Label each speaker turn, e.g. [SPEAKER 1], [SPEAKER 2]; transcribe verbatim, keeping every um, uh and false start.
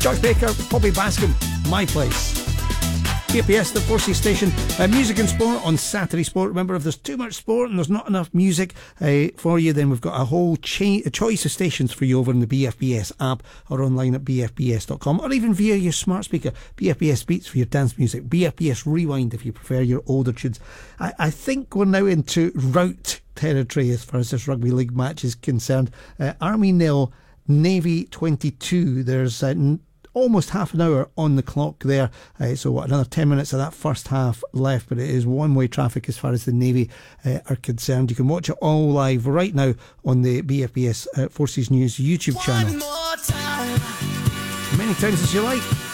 [SPEAKER 1] Josh Baker, Bobby Bascom, My Place. B F B S, the Forces station. Uh, music and sport on Saturday Sport. Remember, if there's too much sport and there's not enough music uh, for you, then we've got a whole cha- a choice of stations for you over in the B F B S app or online at b f b s dot com, or even via your smart speaker. B F B S Beats for your dance music. B F B S Rewind if you prefer your older tunes. I, I think we're now into rout territory as far as this rugby league match is concerned. Uh, Army nil, Navy twenty-two. There's uh, n- almost half an hour on the clock there, uh, so what, another ten minutes of that first half left, but it is one-way traffic as far as the Navy uh, are concerned. You can watch it all live right now on the B F B S uh, Forces News YouTube channel. Many times as you like.